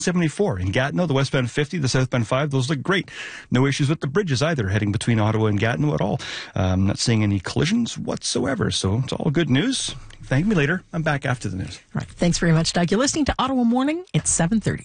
74 in Gatineau, the westbound 50, the southbound 5, those look great. No issues with the bridges either, heading between Ottawa and Gatineau at all. Not seeing any collisions whatsoever, so it's all good news. Thank me later. I'm back after the news. Right. Thanks very much, Doug. You're listening to Ottawa Morning. It's 7:30.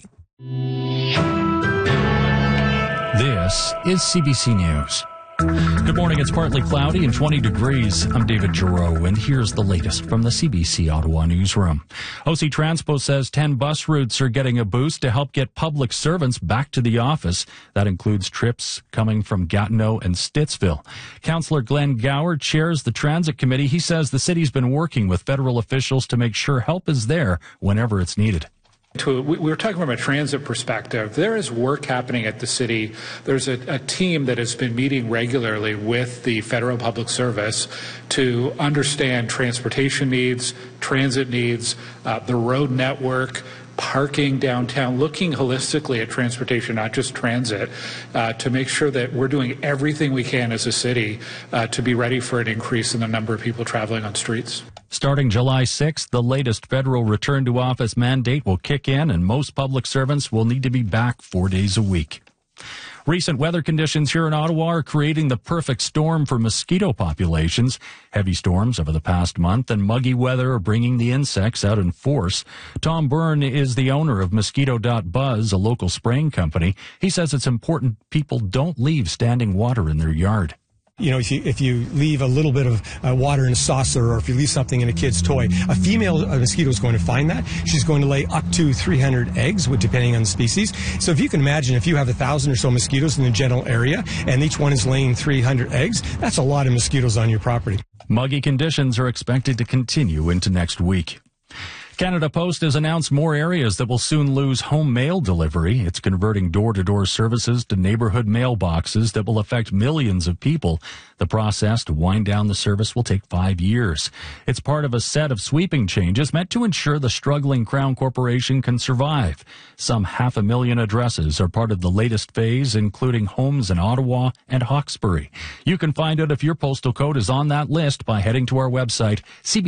This is CBC News. Good morning. It's partly cloudy and 20 degrees. I'm David Giroux, and here's the latest from the CBC Ottawa newsroom. OC Transpo says 10 bus routes are getting a boost to help get public servants back to the office. That includes trips coming from Gatineau and Stittsville. Councillor Glenn Gower chairs the Transit Committee. He says the city's been working with federal officials to make sure help is there whenever it's needed. We were talking from a transit perspective. There is work happening at the city. There's a team that has been meeting regularly with the Federal Public Service to understand transportation needs, transit needs, the road network, parking downtown, looking holistically at transportation, not just transit, to make sure that we're doing everything we can as a city to be ready for an increase in the number of people traveling on streets. Starting July 6th, the latest federal return-to-office mandate will kick in, and most public servants will need to be back 4 days a week. Recent weather conditions here in Ottawa are creating the perfect storm for mosquito populations. Heavy storms over the past month and muggy weather are bringing the insects out in force. Tom Byrne is the owner of Mosquito.Buzz, a local spraying company. He says it's important people don't leave standing water in their yard. You know, if you leave a little bit of water in a saucer, or if you leave something in a kid's toy, a female mosquito is going to find that. She's going to lay up to 300 eggs, depending on the species. So if you can imagine, if you have 1,000 or so mosquitoes in the general area, and each one is laying 300 eggs, that's a lot of mosquitoes on your property. Muggy conditions are expected to continue into next week. Canada Post has announced more areas that will soon lose home mail delivery. It's converting door-to-door services to neighborhood mailboxes that will affect millions of people. The process to wind down the service will take 5 years. It's part of a set of sweeping changes meant to ensure the struggling Crown Corporation can survive. Some 500,000 addresses are part of the latest phase, including homes in Ottawa and Hawkesbury. You can find out if your postal code is on that list by heading to our website,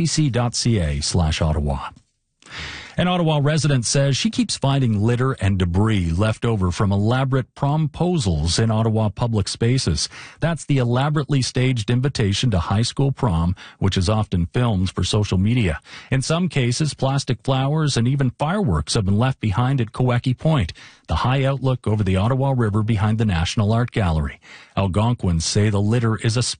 cbc.ca/Ottawa. An Ottawa resident says she keeps finding litter and debris left over from elaborate promposals in Ottawa public spaces. That's the elaborately staged invitation to high school prom, which is often filmed for social media. In some cases, plastic flowers and even fireworks have been left behind at Kawecki Point, the high outlook over the Ottawa River behind the National Art Gallery. Algonquins say the litter is a